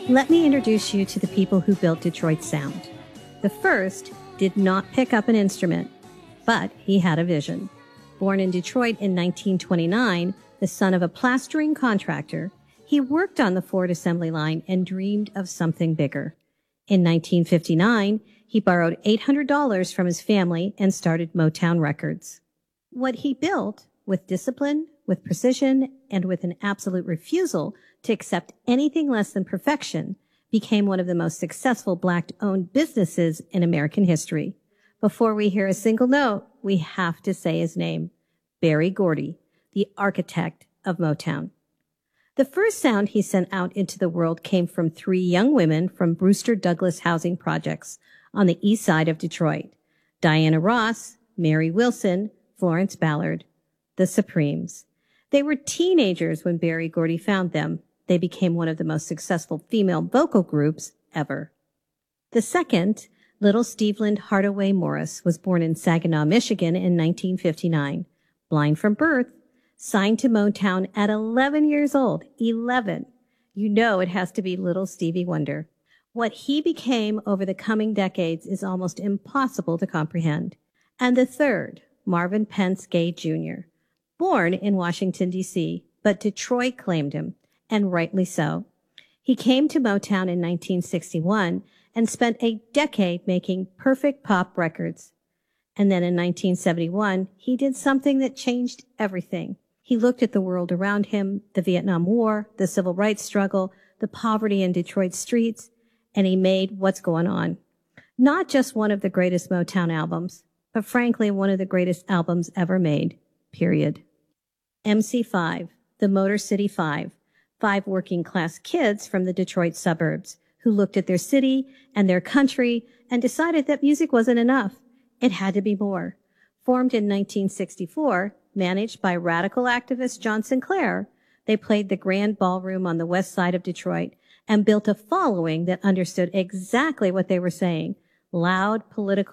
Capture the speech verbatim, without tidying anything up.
Let me introduce you to the people who built Detroit sound. The first did not pick up an instrument, but he had a vision. Born in Detroit in nineteen twenty-nine, the son of a plastering contractor, he worked on the Ford assembly line and dreamed of something bigger. In nineteen fifty-nine, he borrowed eight hundred dollars from his family and started Motown Records. What he built, with discipline, with precision, and with an absolute refusal to accept anything less than perfection, became one of the most successful Black-owned businesses in American history. Before we hear a single note, we have to say his name, Berry Gordy, the architect of Motown. The first sound he sent out into the world came from three young women from Brewster Douglas housing projects on the east side of Detroit: Diana Ross, Mary Wilson, Florence Ballard, the Supremes. They were teenagers when Berry Gordy found them. They became one of the most successful female vocal groups ever. The second, Little Steveland Hardaway Morris, was born in Saginaw, Michigan in nineteen fifty-nine. Blind from birth, signed to Motown at eleven years old. eleven. You know it has to be Little Stevie Wonder. What he became over the coming decades is almost impossible to comprehend. And the third, Marvin Pence Gaye Junior Born in Washington, D C, but Detroit claimed him, and rightly so. He came to Motown in nineteen sixty-one and spent a decade making perfect pop records. And then in nineteen seventy-one, he did something that changed everything. He looked at the world around him, the Vietnam War, the civil rights struggle, the poverty in Detroit streets, and he made What's Going On. Not just one of the greatest Motown albums, but frankly, one of the greatest albums ever made, period. M C five, the Motor City Five, five working class kids from the Detroit suburbs who looked at their city and their country and decided that music wasn't enough. It had to be more. Formed in nineteen sixty-four, managed by radical activist John Sinclair, they played the Grand Ballroom on the west side of Detroit and built a following that understood exactly what they were saying: loud, political